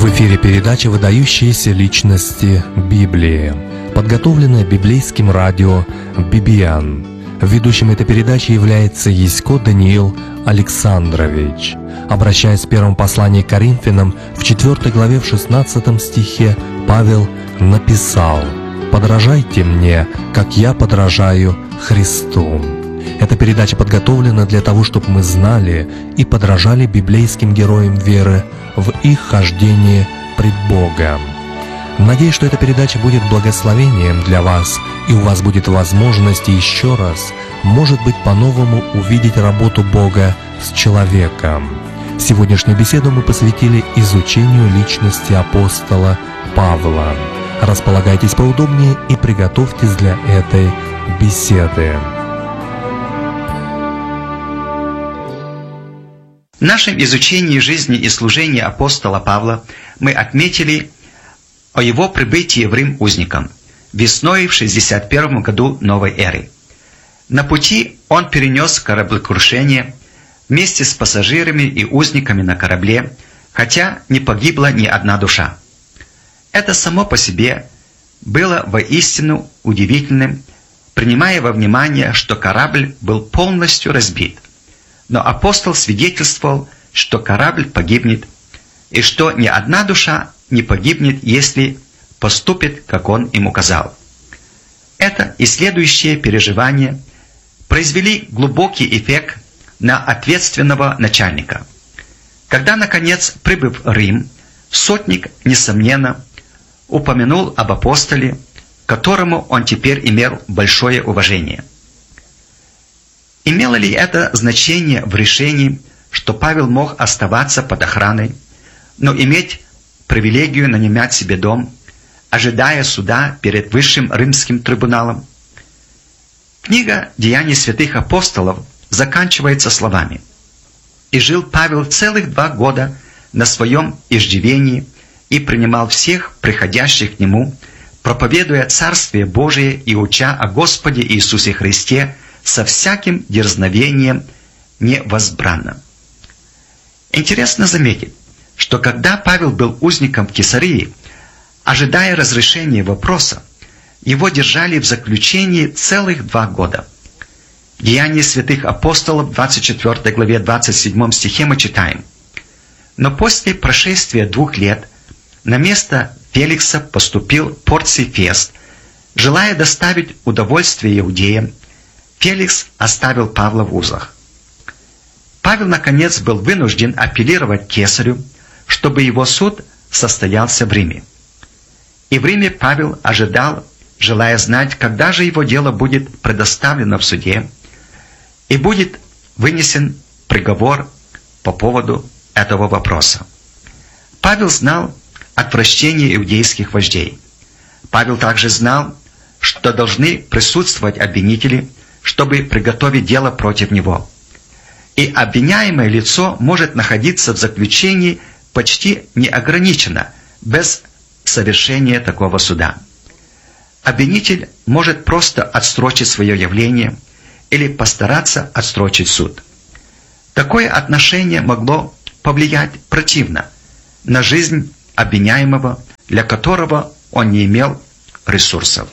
В эфире передача «Выдающиеся личности Библии», подготовленная библейским радио «Бибиан». Ведущим этой передачи является Ясько Даниил Александрович. Обращаясь в первом послании к Коринфянам, в 4 главе, в 16 стихе, Павел написал: «Подражайте мне, как я подражаю Христу». Эта передача подготовлена для того, чтобы мы знали и подражали библейским героям веры в их хождении пред Богом. Надеюсь, что эта передача будет благословением для вас, и у вас будет возможность еще раз, может быть, по-новому увидеть работу Бога с человеком. Сегодняшнюю беседу мы посвятили изучению личности апостола Павла. Располагайтесь поудобнее и приготовьтесь для этой беседы. В нашем изучении жизни и служения апостола Павла мы отметили о его прибытии в Рим узником весной в 61 году новой эры. На пути он перенес кораблекрушение вместе с пассажирами и узниками на корабле, хотя не погибла ни одна душа. Это само по себе было воистину удивительным, принимая во внимание, что корабль был полностью разбит. Но апостол свидетельствовал, что корабль погибнет, и что ни одна душа не погибнет, если поступит, как он им указал. Это и следующие переживания произвели глубокий эффект на ответственного начальника. Когда, наконец, прибыв в Рим, сотник, несомненно, упомянул об апостоле, к которому он теперь имел большое уважение. Имело ли это значение в решении, что Павел мог оставаться под охраной, но иметь привилегию нанимать себе дом, ожидая суда перед высшим римским трибуналом? Книга «Деяний святых апостолов» заканчивается словами: «И жил Павел целых 2 года на своем иждивении и принимал всех приходящих к нему, проповедуя Царствие Божие и уча о Господе Иисусе Христе со всяким дерзновением невозбранно». Интересно заметить, что когда Павел был узником в Кесарии, ожидая разрешения вопроса, его держали в заключении целых 2 года. В Деянии святых апостолов, 24 главе, 27 стихе мы читаем: «Но после прошествия 2 лет на место Феликса поступил Порций Фест, желая доставить удовольствие иудеям. Феликс оставил Павла в узах». Павел, наконец, был вынужден апеллировать к Кесарю, чтобы его суд состоялся в Риме. И в Риме Павел ожидал, желая знать, когда же его дело будет предоставлено в суде, и будет вынесен приговор по поводу этого вопроса. Павел знал отвращение иудейских вождей. Павел также знал, что должны присутствовать обвинители, чтобы приготовить дело против него. И обвиняемое лицо может находиться в заключении почти неограниченно, без совершения такого суда. Обвинитель может просто отсрочить свое явление или постараться отсрочить суд. Такое отношение могло повлиять противно на жизнь обвиняемого, для которого он не имел ресурсов.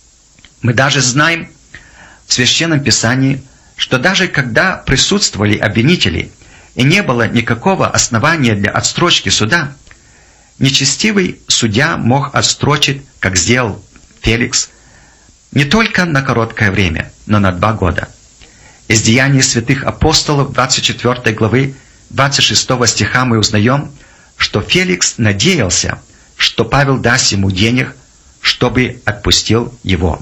Мы даже знаем в Священном Писании, что даже когда присутствовали обвинители и не было никакого основания для отстрочки суда, нечестивый судья мог отстрочить, как сделал Феликс, не только на короткое время, но на 2 года. Из Деяний святых апостолов 24 главы 26 стиха мы узнаем, что Феликс надеялся, что Павел даст ему денег, чтобы отпустил его.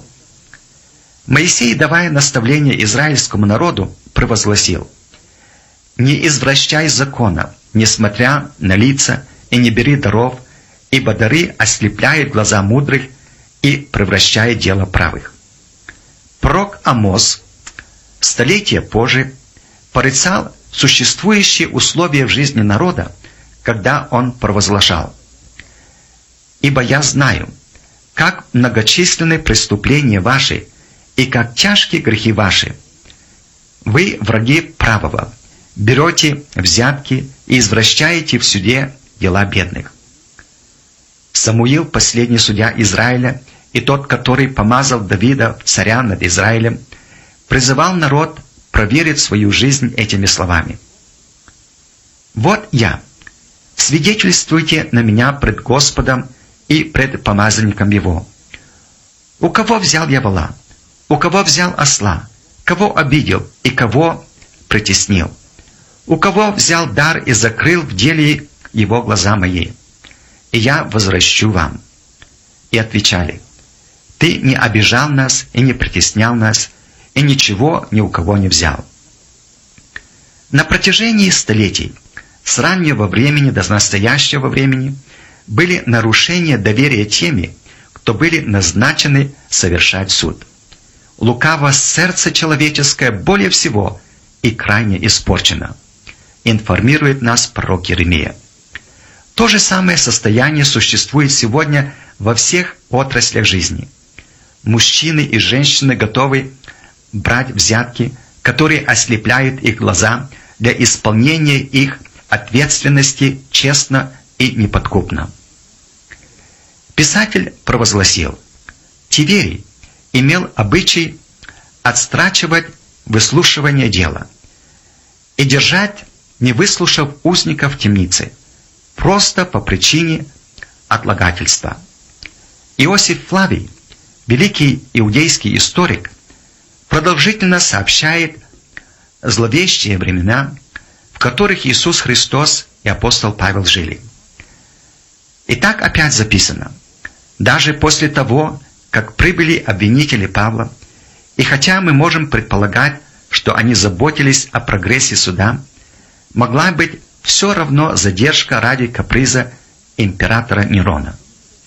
Моисей, давая наставление израильскому народу, провозгласил: «Не извращай закона, несмотря на лица, и не бери даров, ибо дары ослепляют глаза мудрых и превращают дело правых». Пророк Амос столетия позже порицал существующие условия в жизни народа, когда он провозглашал: «Ибо я знаю, как многочисленны преступления ваши, и как тяжкие грехи ваши. Вы враги правого, берете взятки и извращаете в суде дела бедных». Самуил, последний судья Израиля, и тот, который помазал Давида в царя над Израилем, призывал народ проверить свою жизнь этими словами. «Вот я, свидетельствуйте на меня пред Господом и пред помазанником Его. У кого взял я вола? У кого взял осла? Кого обидел и кого притеснил? У кого взял дар и закрыл в деле его глаза мои? И я возвращу вам». И отвечали: «Ты не обижал нас и не притеснял нас, и ничего ни у кого не взял». На протяжении столетий, с раннего времени до настоящего времени, были нарушения доверия теми, кто были назначены совершать суд. Лукаво сердце человеческое более всего и крайне испорчено, информирует нас пророк Иеремия. То же самое состояние существует сегодня во всех отраслях жизни. Мужчины и женщины готовы брать взятки, которые ослепляют их глаза для исполнения их ответственности честно и неподкупно. Писатель провозгласил: Тиверий имел обычай отстрачивать выслушивание дела и держать, не выслушав узника в темнице, просто по причине отлагательства. Иосиф Флавий, великий иудейский историк, продолжительно сообщает зловещие времена, в которых Иисус Христос и апостол Павел жили. И так опять записано: даже после того, как прибыли обвинители Павла, и хотя мы можем предполагать, что они заботились о прогрессе суда, могла быть все равно задержка ради каприза императора Нерона.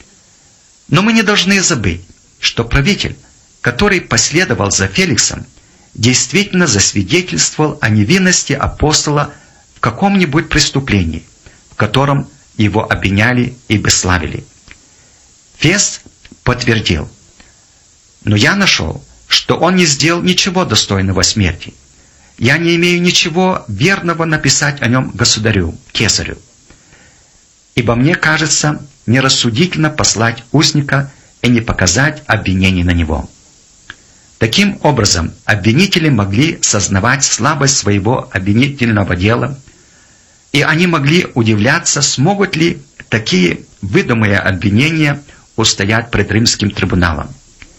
Но мы не должны забыть, что правитель, который последовал за Феликсом, действительно засвидетельствовал о невинности апостола в каком-нибудь преступлении, в котором его обвиняли и бесславили. Фест подтвердил: «Но я нашел, что он не сделал ничего достойного смерти. Я не имею ничего верного написать о нем государю, кесарю. Ибо мне кажется нерассудительно послать узника и не показать обвинений на него». Таким образом, обвинители могли сознавать слабость своего обвинительного дела, и они могли удивляться, смогут ли такие выдуманные обвинения устоять пред римским трибуналом.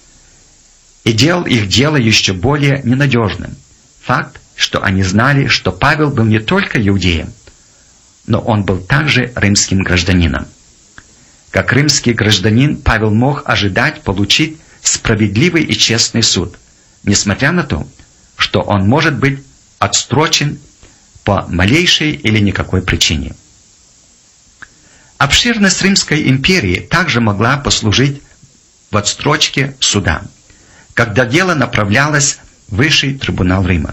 И делал их дело еще более ненадежным факт, что они знали, что Павел был не только иудеем, но он был также римским гражданином. Как римский гражданин, Павел мог ожидать получить справедливый и честный суд, несмотря на то, что он может быть отстрочен по малейшей или никакой причине. Обширность Римской империи также могла послужить в отстрочке суда, когда дело направлялось в Высший трибунал Рима.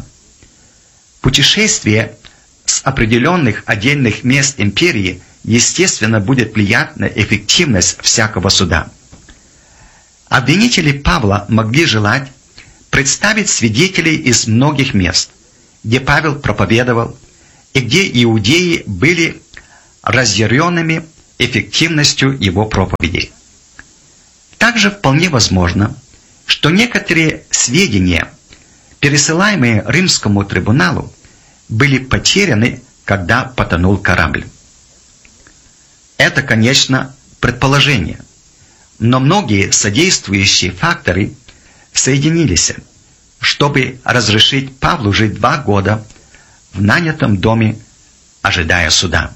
Путешествие с определенных отдельных мест империи, естественно, будет влиять на эффективность всякого суда. Обвинители Павла могли желать представить свидетелей из многих мест, где Павел проповедовал, и где иудеи были разъяренными эффективностью его проповедей. Также вполне возможно, что некоторые сведения, пересылаемые римскому трибуналу, были потеряны, когда потонул корабль. Это, конечно, предположение, но многие содействующие факторы соединились, чтобы разрешить Павлу жить 2 года в нанятом доме, ожидая суда.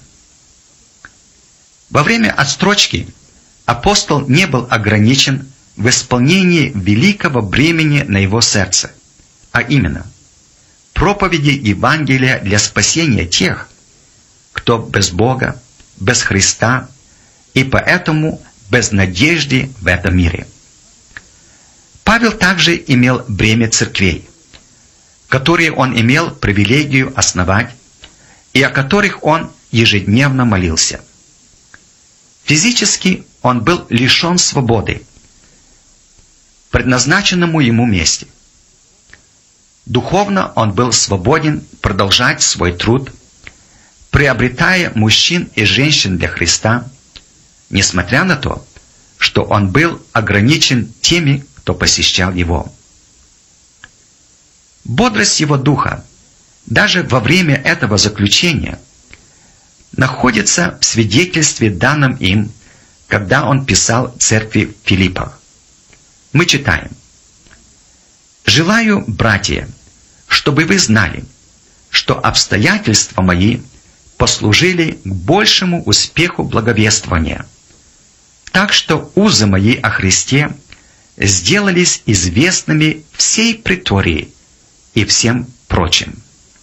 Во время отстрочки апостол не был ограничен в исполнении великого бремени на его сердце, а именно проповеди Евангелия для спасения тех, кто без Бога, без Христа и поэтому без надежды в этом мире. Павел также имел бремя церквей, которые он имел привилегию основать и о которых он ежедневно молился. Физически он был лишен свободы в предназначенному ему месте. Духовно он был свободен продолжать свой труд, приобретая мужчин и женщин для Христа, несмотря на то, что он был ограничен теми, кто посещал его. Бодрость его духа даже во время этого заключения находится в свидетельстве, данном им, когда он писал церкви Филиппа. Мы читаем: «Желаю, братья, чтобы вы знали, что обстоятельства мои послужили к большему успеху благовествования, так что узы мои о Христе сделались известными всей претории и всем прочим».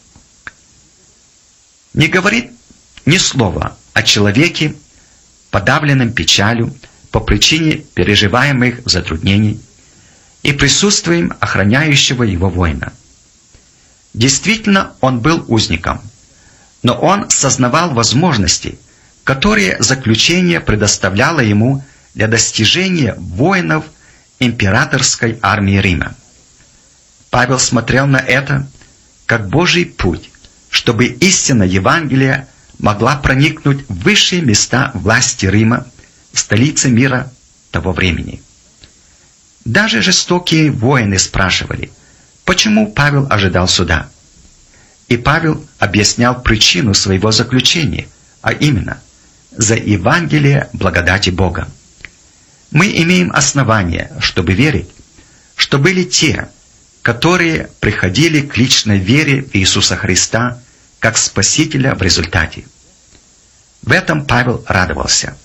Не говорит ни слова о человеке, подавленном печалью по причине переживаемых затруднений и присутствием охраняющего его воина. Действительно, он был узником, но он сознавал возможности, которые заключение предоставляло ему для достижения воинов императорской армии Рима. Павел смотрел на это как Божий путь, чтобы истина Евангелия могла проникнуть в высшие места власти Рима, столицы мира того времени. Даже жестокие воины спрашивали, почему Павел ожидал суда. И Павел объяснял причину своего заключения, а именно за Евангелие благодати Бога. Мы имеем основания, чтобы верить, что были те, которые приходили к личной вере в Иисуса Христа как Спасителя в результате. В этом Павел радовался.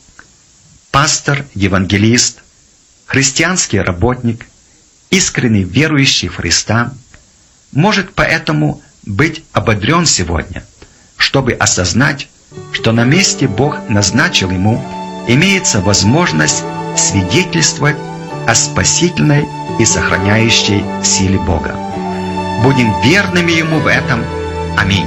Пастор, евангелист, христианский работник, искренний верующий в Христа может поэтому быть ободрен сегодня, чтобы осознать, что на месте Бог назначил ему, имеется возможность свидетельствовать о спасительной и сохраняющей силе Бога. Будем верными Ему в этом. Аминь.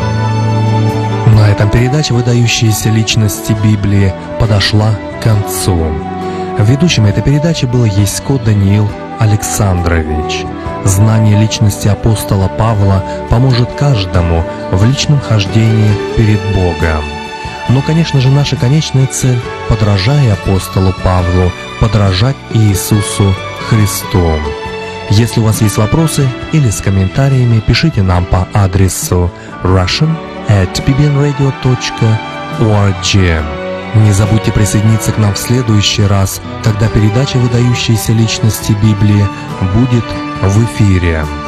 На этом передача «Выдающиеся личности Библии» подошла к концу. Ведущим этой передачи был Ясько Даниил Александрович. Знание личности апостола Павла поможет каждому в личном хождении перед Богом. Но, конечно же, наша конечная цель, подражая апостолу Павлу, подражать Иисусу Христу. Если у вас есть вопросы или с комментариями, пишите нам по адресу russian@bbnradio.org. Не забудьте присоединиться к нам в следующий раз, когда передача «Выдающиеся личности Библии» будет в эфире.